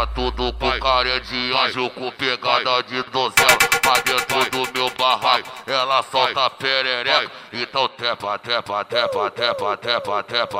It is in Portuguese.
Tá tudo com cara de anjo, com pegada de donzela. Mas dentro do meu barraco, ela solta perereca. Então tepa, tepa, tepa, tepa, tepa, tepa.